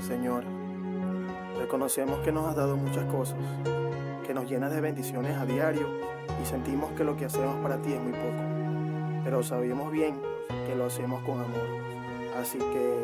Señor, reconocemos que nos has dado muchas cosas, que nos llenas de bendiciones a diario y sentimos que lo que hacemos para ti es muy poco, pero sabemos bien que lo hacemos con amor. Así que